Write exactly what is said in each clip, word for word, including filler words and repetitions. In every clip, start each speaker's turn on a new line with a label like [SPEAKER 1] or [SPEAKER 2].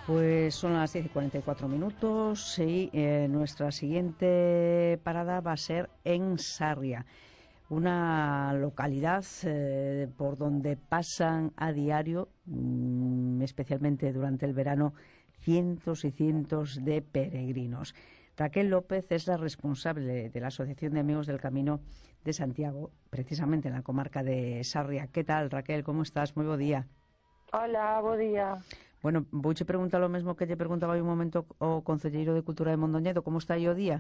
[SPEAKER 1] Pues son las diez y cuarenta y cuatro minutos y eh, nuestra siguiente parada va a ser en Sarria, una localidad eh, por donde pasan a diario, mmm, especialmente durante el verano, cientos y cientos de peregrinos. Raquel López es la responsable de la Asociación de Amigos del Camino de Santiago, precisamente en la comarca de Sarria. ¿Qué tal, Raquel? ¿Cómo estás? Muy bo día.
[SPEAKER 2] Hola, bo día.
[SPEAKER 1] Bueno, vouche preguntar lo mesmo que lle preguntaba hai un momento o concelleiro de Cultura de Mondoñedo. Como está aí o día?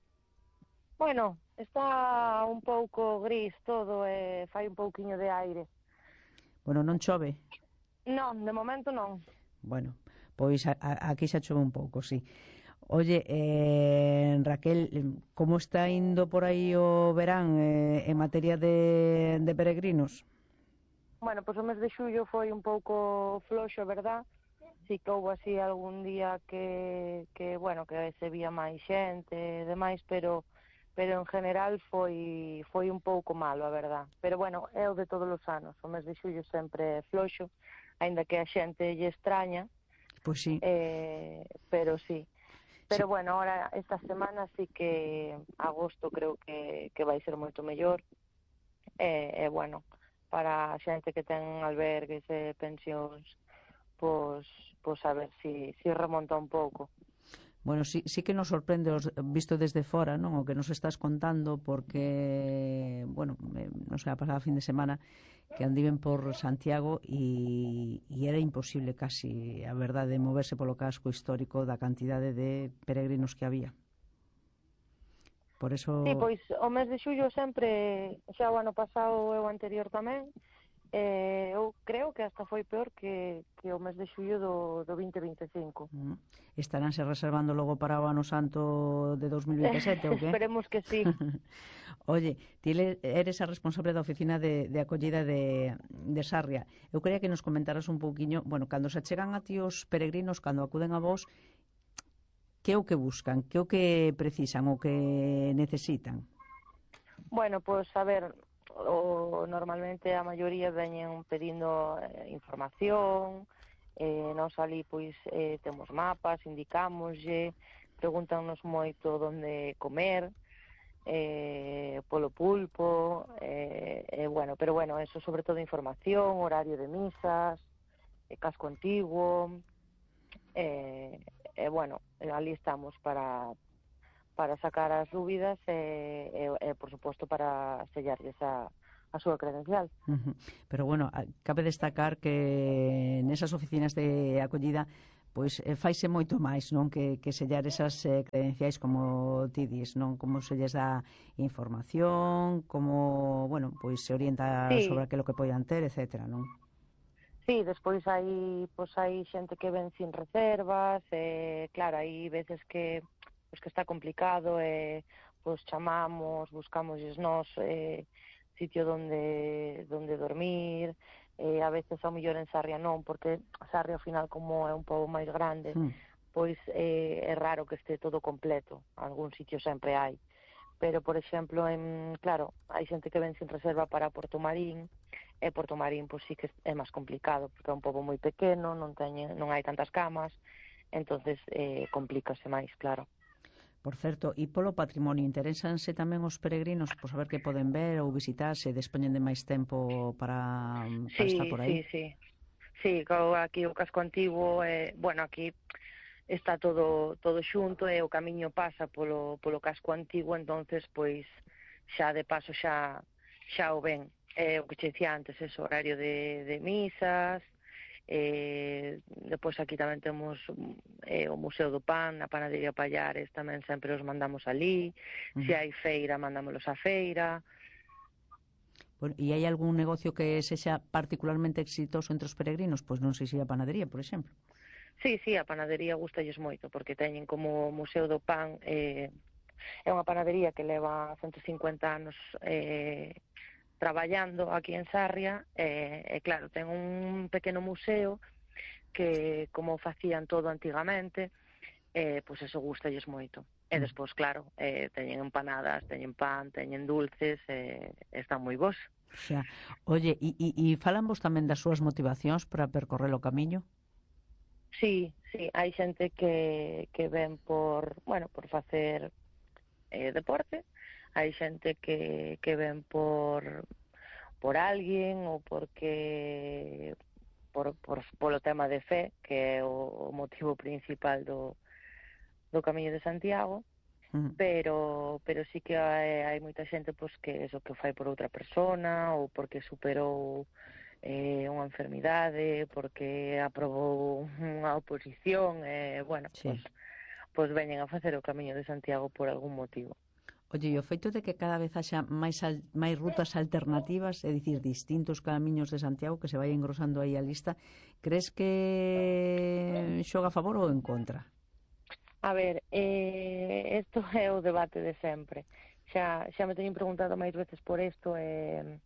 [SPEAKER 2] Bueno, está un pouco gris todo e fai un pouquiño de aire.
[SPEAKER 1] Bueno, non chove?
[SPEAKER 2] Non, de momento non.
[SPEAKER 1] Bueno, pois a, a, aquí xa chove un pouco, sí. Oye, eh, Raquel, como está indo por aí o verán eh, en materia de, de peregrinos?
[SPEAKER 2] Bueno, pois o mes de xullo foi un pouco floxo, verdad? Si que houve así algún día que, que bueno, que se vía máis xente e demais, pero pero en general foi foi un pouco malo, a verdad. Pero bueno, é o de todos os anos, o mes de xullo sempre é floxo, aínda que a xente lle extraña.
[SPEAKER 1] Pois sí.
[SPEAKER 2] Eh, pero sí. Pero
[SPEAKER 1] sí.
[SPEAKER 2] bueno, ahora esta semana sí que agosto creo que, que vai ser moito mellor. E, eh, eh, bueno, para a xente que ten albergues e pensións, pois, pois a ver si, si remonta un pouco.
[SPEAKER 1] Bueno, sí, sí que nos sorprende os, visto desde fora, non? O que nos estás contando, porque, bueno, eh, non sei, a pasada fin de semana que andiven por Santiago e, e era imposible casi, a verdade, moverse polo casco histórico da cantidade de peregrinos que había. Por eso...
[SPEAKER 2] Sí, pois o mes de xullo sempre, xa o ano pasado e o anterior tamén, Eh, eu creo que hasta foi peor que, que o mes de xullo do, do vinte vinte e cinco.
[SPEAKER 1] Mm. Estaránse reservando logo para o ano santo de dos mil vinte e sete, ou que?
[SPEAKER 2] Esperemos que sí.
[SPEAKER 1] Oye, ti eres a responsable da oficina de, de acollida de, de Sarria. Eu quería que nos comentaras un pouquiño, bueno, cando se chegan a ti os peregrinos, cando acuden a vos, que é o que buscan, que é o que precisan, o que necesitan?
[SPEAKER 2] Bueno, pois, a ver, o, normalmente a maioría veñen pedindo eh, información, eh, nós ali pois eh, temos mapas, indicámoslle, pregúntanos moito onde comer, eh, polo pulpo, eh, eh, bueno, pero bueno, eso sobre todo información, horario de misas, eh, casco antiguo, eh, eh, bueno, ali estamos para para sacar as dúbidas e, e, e por suposto, para sellarlles a, a súa credencial.
[SPEAKER 1] Uh-huh. Pero, bueno, cabe destacar que nesas oficinas de acollida pois eh, faise moito máis, non, que, que sellar esas eh, credenciais, como ti dis, non, como se lles dá información, como, bueno, pois se orienta
[SPEAKER 2] sí.
[SPEAKER 1] sobre aquilo que poidan ter, etcétera, non?
[SPEAKER 2] Sí, despois hai, pois hai xente que ven sin reservas, e claro, hai veces que pois que está complicado e pois chamamos, buscamos nós eh, sitio donde donde dormir, eh, a veces ao mellor en Sarria non, porque Sarria ao final como é un pouco máis grande, mm. pois eh, é raro que este todo completo, algún sitio sempre hai. Pero, por exemplo, en, claro, hai xente que ven sin reserva para Porto Marín, e Porto Marín pois sí que é máis complicado, porque é un pobo moi pequeno, non teñe, non hai tantas camas, entonces eh, complícase máis, claro.
[SPEAKER 1] Por certo, e polo patrimonio, interésanse tamén os peregrinos por saber que poden ver ou visitar, se dispoñen de máis tempo para, para
[SPEAKER 2] sí,
[SPEAKER 1] estar por aí?
[SPEAKER 2] Sí, sí, sí. Aquí o casco antigo, eh, bueno, aquí está todo todo xunto e o camiño pasa polo, polo casco antigo, entonces, pois, xa de paso xa xa o ven. Eh, o que che dicía antes, ese horario de, de misas. Eh, depois aquí tamén temos eh, o Museo do Pan, a Panadería Pallares tamén sempre os mandamos ali, uh-huh. Se hai feira mandámolos á feira.
[SPEAKER 1] Bueno, e hai algún negocio que sexa particularmente exitoso entre os peregrinos? Pois non sei se a panadería, por exemplo.
[SPEAKER 2] Sí, sí, a panadería gustalles moito, porque teñen como o Museo do Pan, eh, é unha panadería que leva ciento cincuenta anos eh, traballando aquí en Sarria, e, e claro, ten un pequeno museo que, como facían todo antigamente, eh, pois eso gustalles moito. E despois, claro, eh, teñen empanadas, teñen pan, teñen dulces, e eh, están moi bons.
[SPEAKER 1] Xa. Oye, e, e, e falan vos tamén das súas motivacións para percorrer o camiño?
[SPEAKER 2] Sí, sí, hai xente que, que ven por, bueno, por facer eh, deporte, hai xente que, que ven por por alguén ou porque por, por polo tema de fe, que é o, o motivo principal do, do Camiño de Santiago,
[SPEAKER 1] Uh-huh.
[SPEAKER 2] pero pero sí que hai, hai moita xente pois que eso que o fai por outra persona ou porque superou eh, unha enfermidade, porque aprobou unha oposición, eh, bueno,
[SPEAKER 1] Sí.
[SPEAKER 2] pois pois veñen a facer o Camiño de Santiago por algún motivo.
[SPEAKER 1] Oye, e o feito de que cada vez haxa máis al, máis rutas alternativas, é dicir, distintos camiños de Santiago que se vai engrosando aí a lista, crees que xoga a favor ou en contra?
[SPEAKER 2] A ver, eh, isto é o debate de sempre. Xa, xa me teñen preguntado máis veces por isto, eh,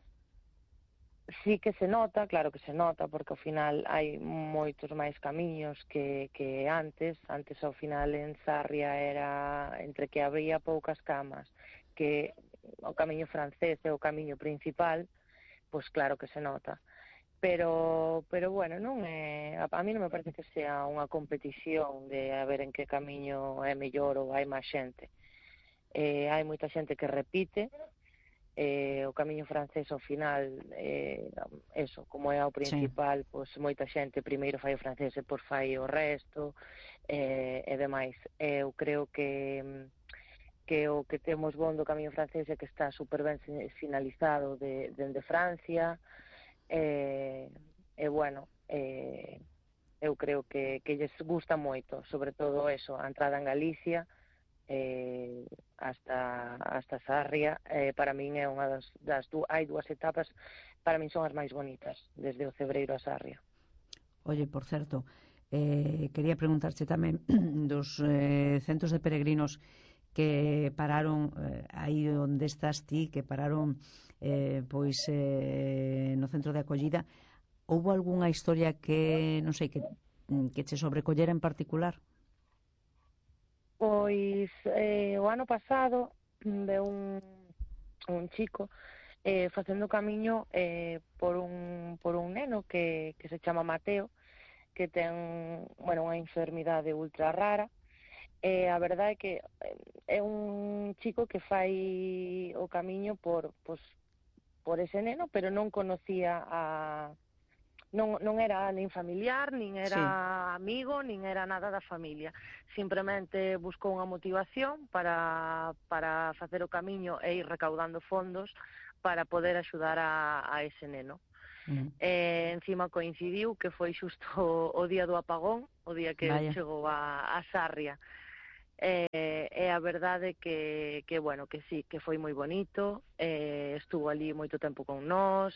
[SPEAKER 2] sí que se nota, claro que se nota, porque ao final hai moitos máis camiños que, que antes. Antes ao final en Sarria era entre que había poucas camas, que o camiño francés é o camiño principal, pois claro que se nota. Pero, pero bueno, non é, a, a mí non me parece que sea unha competición de a ver en que camiño é mellor ou hai máis xente. Eh, hai moita xente que repite, eh, o camiño francés ao final, eh, eso, como é o
[SPEAKER 1] Sí.
[SPEAKER 2] principal, pois moita xente primeiro fai o francés e por fai o resto, eh, e demais. Eu creo que que o que temos bon do camiño francés é que está super ben sinalizado de, dende Francia, e, e bueno, eh, eu creo que, que lles gusta moito, sobre todo eso, a entrada en Galicia, eh, hasta hasta Sarria, eh, para min é unha das, das du, hai dúas etapas, para min son as máis bonitas, desde o Cebreiro a Sarria.
[SPEAKER 1] Oye, por certo, eh, quería preguntarche tamén dos eh, centros de peregrinos que pararon eh, aí onde estás ti, que pararon eh, pois eh, no centro de acollida. Houbo algunha historia que, non sei, que, que che sobrecollera en particular?
[SPEAKER 2] Pois eh, o ano pasado de un, un chico eh, facendo camiño eh, por un por un neno que, que se chama Mateo, que ten, bueno, unha enfermidade ultra rara. E a verdade é que é un chico que fai o camiño por, pois, por ese neno, pero non conocía a... Non, non era nin familiar, nin
[SPEAKER 1] Sí.
[SPEAKER 2] era amigo, nin era nada da familia. Simplemente buscou unha motivación para, para facer o camiño e ir recaudando fondos para poder axudar a, a ese neno.
[SPEAKER 1] Uh-huh.
[SPEAKER 2] E encima coincidiu que foi xusto o, o día do apagón, o día que
[SPEAKER 1] Vaya.
[SPEAKER 2] chegou a, a Sarria. E, e a verdade que, que, bueno, que sí, que foi moi bonito, eh, estuvo ali moito tempo con nós,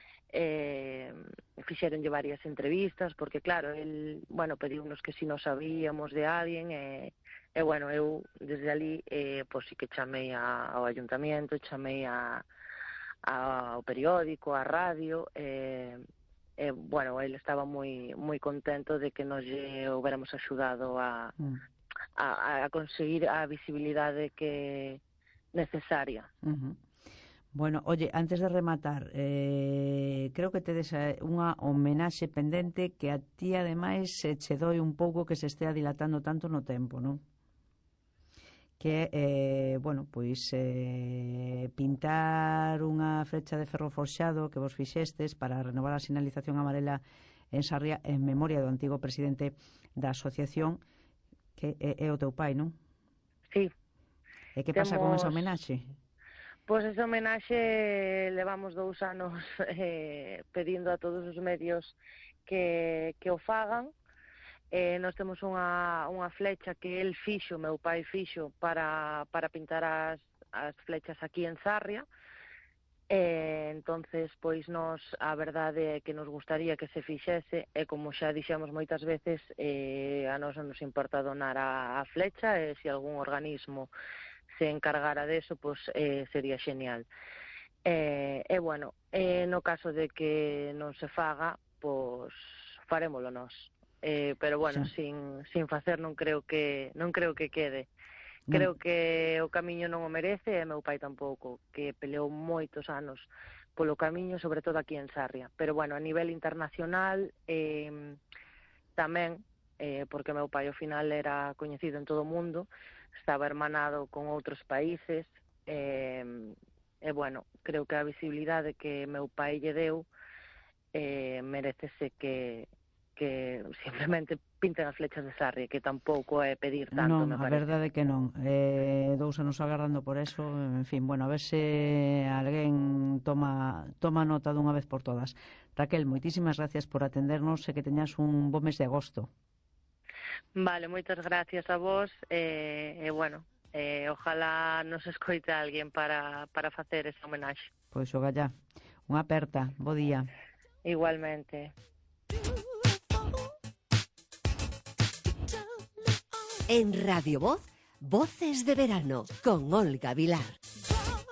[SPEAKER 2] eh, fixeronlle varias entrevistas, porque claro, el, bueno, pediunos que si nos sabíamos de alguén, e, e bueno, eu desde ali, eh, pois sí que chamei a, ao ayuntamiento, chamei a, a, ao periódico, a radio, e, e bueno, ele estaba moi moi contento de que nos lle houbéramos axudado a... Mm. A, a conseguir a visibilidade que necesaria.
[SPEAKER 1] Uh-huh. Bueno, oye, antes de rematar, eh, creo que tedes unha homenaxe pendente que a ti ademais se che doi un pouco que se estea dilatando tanto no tempo, non? Que eh, bueno, pois eh, pintar unha flecha de ferro forxado que vos fixestes para renovar a sinalización amarela en Sarria en memoria do antigo presidente da asociación, que é, é o teu pai, non?
[SPEAKER 2] Sí.
[SPEAKER 1] E que pasa con esa homenaxe?
[SPEAKER 2] Pois esa homenaxe levamos dous anos eh, pedindo a todos os medios que, que o fagan. Eh, nós temos unha, unha flecha que el fixo, meu pai fixo, para, para pintar as, as flechas aquí en Sarria. E, entonces, pois nós, a verdade é que nos gustaría que se fixese, e como xa dixemos moitas veces, eh, a nós non nos importa donar a, a flecha, e se algún organismo se encargara deso, pois eh, sería genial. E, e bueno, eh, no caso de que non se faga, pois farémolo nós. Eh, pero bueno, sí. sin, sin facer non creo que non creo que quede. Creo que o camiño non o merece e meu pai tampouco, que peleou moitos anos polo camiño, sobre todo aquí en Sarria. Pero bueno, a nivel internacional, eh, tamén, eh, porque meu pai ao final era coñecido en todo o mundo, estaba hermanado con outros países, e, e bueno, creo que a visibilidade que meu pai lle deu eh, merecese que, que simplemente pinten as flechas de Sarria, que tampouco é pedir tanto,
[SPEAKER 1] Non,
[SPEAKER 2] me
[SPEAKER 1] a
[SPEAKER 2] parece.
[SPEAKER 1] verdade é que non. Eh, dous anos agardando por eso, en fin, bueno, a ver se alguén toma, toma nota dunha vez por todas. Raquel, moitísimas gracias por atendernos e que teñas un bo mes de agosto.
[SPEAKER 2] Vale, moitas gracias a vos, e, e bueno, eh, ojalá nos escoite alguén para, para facer esa homenaxe.
[SPEAKER 1] Pois o gallá. Unha aperta, bo día.
[SPEAKER 2] Igualmente.
[SPEAKER 3] En Radio Voz, Voces de Verano, con Olga Vilar.